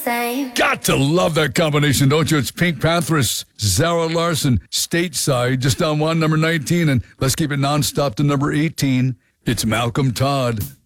same. Got to love that combination, don't you? It's Pink Panthers, Zara Larson, Stateside, just on one, number 19. And let's keep it nonstop to number 18. It's Malcolm Todd.